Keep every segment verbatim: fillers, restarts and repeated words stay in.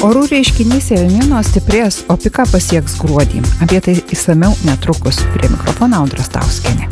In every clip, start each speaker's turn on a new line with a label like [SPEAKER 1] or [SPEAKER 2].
[SPEAKER 1] Orų reiškinys El Nino stiprės, o piką pasieks gruodį. Apie tai išsamiau netrukus. Prie mikrofono Audra Stauskienė.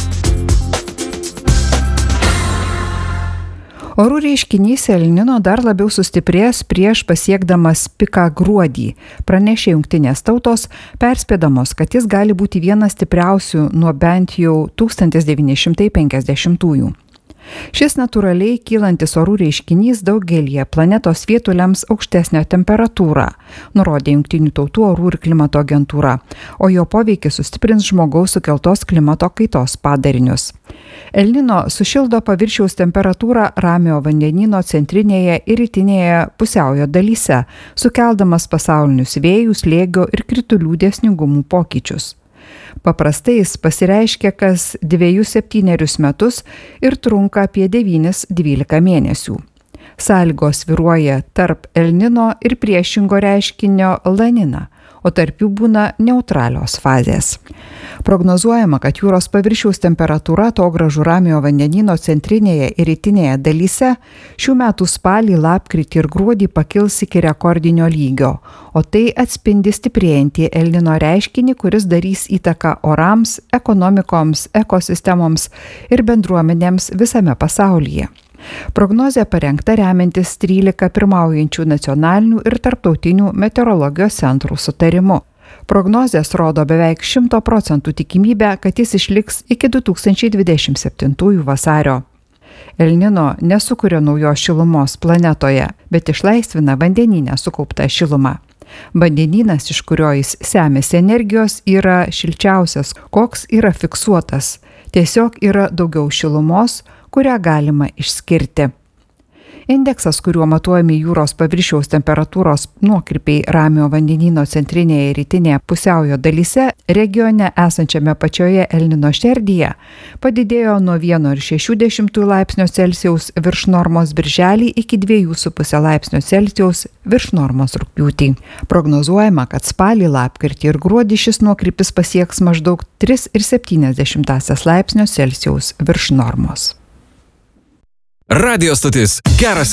[SPEAKER 1] Orų reiškinys El Nino dar labiau sustiprės prieš pasiekdamas piką gruodį. Pranešė Jungtinės tautos, perspėdamos, kad jis gali būti vienas stipriausių nuo bent jau tūkstantis devyni šimtai penkiasdešimtųjų. Šis natūraliai kylantis orų reiškinys daugelį planetos vietų lems aukštesnę temperatūrą, nurodė Jungtinių tautų orų ir klimato agentūra, o jo poveikis sustiprins žmogaus sukeltos klimato kaitos padarinius. El Nino sušildo paviršiaus temperatūrą Ramiojo vandenyno centrinėje ir rytinėje pusiaujo dalyse, sukeldamas pasaulinius vėjų, slėgio ir kritulių dėsningumų pokyčius. Paprastai jis pasireiškia kas dviejus septynerius metus ir trunka apie devynis dvylika mėnesių. Sąlygos svyruoja tarp El Nino ir priešingo reiškinio La Nina, o tarp jų būna neutralios fazės. Prognozuojama, kad jūros paviršiaus temperatūra atogrąžų Ramiojo vandenyno centrinėje ir rytinėje dalyse šių metų spalį, lapkritį ir gruodį pakils iki rekordinio lygio, o tai atspindi stiprėjantį El Nino reiškinį, kuris darys įtaką orams, ekonomikoms, ekosistemoms ir bendruomenėms visame pasaulyje. Prognozė parengta remiantis trylika pirmaujančių nacionalinių ir tarptautinių meteorologijos centrų sutarimu. Prognozės rodo beveik šimto procentų tikimybę, kad jis išliks iki du tūkstančiai dvidešimt septintųjų vasario. El Nino nesukuria naujos šilumos planetoje, bet išlaisvina vandenyne sukauptą šilumą. Vandenynas, iš kurio jis semiasi energijos, yra šilčiausias, koks yra fiksuotas. Tiesiog yra daugiau šilumos, kurią galima išskirti. Indeksas, kuriuo matuojami jūros paviršiaus temperatūros nuokrypiai Ramiojo vandenyno centrinėje ir rytinėje pusiaujo dalyse, regione esančiame pačioje El Nino šerdyje, padidėjo nuo vieno ir šešių dešimtųjų laipsnio Celsijaus virš normos birželį iki dviejų su puse laipsnio Celsijaus virš normos rugpjūtį. Prognozuojama, kad spalį, lapkritį ir gruodį šis nuokrypis pasieks maždaug tris ir septynias dešimtąsias laipsnio Celsijaus virš normos.
[SPEAKER 2] Radio stotis Geras